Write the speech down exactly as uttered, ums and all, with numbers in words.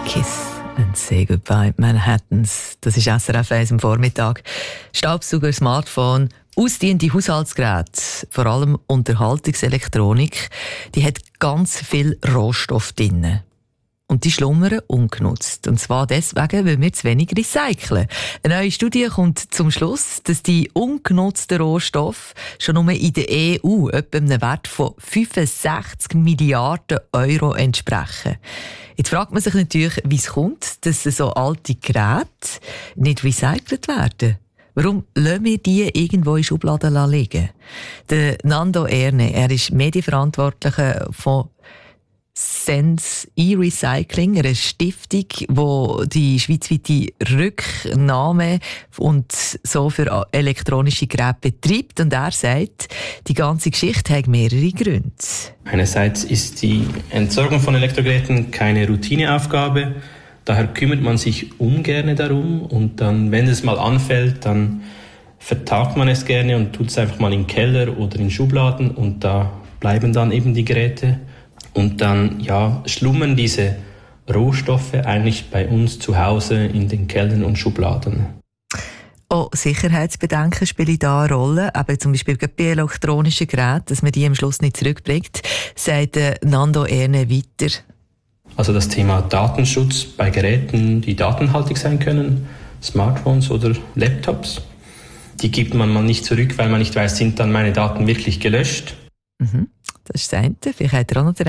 Kiss and Say Goodbye Manhattans. Das ist S R F eins am Vormittag. Staubsauger, Smartphone, ausdiente Haushaltsgeräte, vor allem Unterhaltungselektronik, die hat ganz viel Rohstoff drin. Und die schlummern ungenutzt. Und zwar deswegen, weil wir zu wenig recyceln. Eine neue Studie kommt zum Schluss, dass die ungenutzten Rohstoffe schon nur in der E U etwa einem Wert von fünfundsechzig Milliarden Euro entsprechen. Jetzt fragt man sich natürlich, wie es kommt, dass so alte Geräte nicht recycelt werden. Warum lassen wir die irgendwo in Schubladen liegen? Der Nando Erne, er ist Medienverantwortlicher von Sense E-Recycling, eine Stiftung, die die schweizweite Rücknahme und so für elektronische Geräte betreibt. Und er sagt, die ganze Geschichte hat mehrere Gründe. Einerseits ist die Entsorgung von Elektrogeräten keine Routineaufgabe. Daher kümmert man sich ungern darum. Und dann, wenn es mal anfällt, dann vertagt man es gerne und tut es einfach mal in den Keller oder in Schubladen. Und da bleiben dann eben die Geräte. Und dann ja, schlummern diese Rohstoffe eigentlich bei uns zu Hause in den Kellern und Schubladen. Auch Sicherheitsbedenken spielen da eine Rolle, aber zum Beispiel bei elektronischen Geräten, dass man die am Schluss nicht zurückbringt, sagt Nando Erne weiter. Also das Thema Datenschutz bei Geräten, die datenhaltig sein können, Smartphones oder Laptops, die gibt man mal nicht zurück, weil man nicht weiß, sind dann meine Daten wirklich gelöscht. Mhm. Das ist das eine. Vielleicht hat er auch noch